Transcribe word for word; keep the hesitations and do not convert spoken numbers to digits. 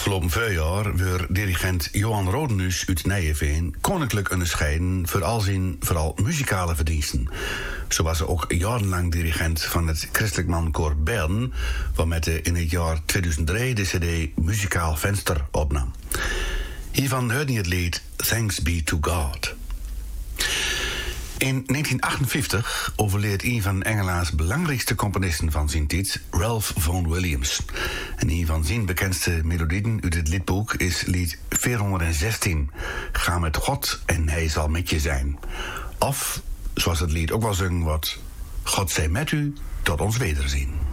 Afgelopen vijf jaar werd dirigent Johan Rodenhuis uit Nijeveen koninklijk onderscheiden voor al zijn vooral muzikale verdiensten. Zo was hij ook jarenlang dirigent van het Christelijk Mankoor Bern, waarmee hij in het jaar tweeduizend drie de cd Muzikaal Venster opnam. Hiervan hoorde hij het lied Thanks Be to God. In negentien achtenvijftig overleed een van Engelands belangrijkste componisten van zijn tijd, Ralph Vaughan Williams. En een van zijn bekendste melodieën uit het liedboek is lied vierhonderdzestien. Ga met God en hij zal met je zijn. Of, zoals het lied ook wel zingen wordt, God zij met u, tot ons wederzien.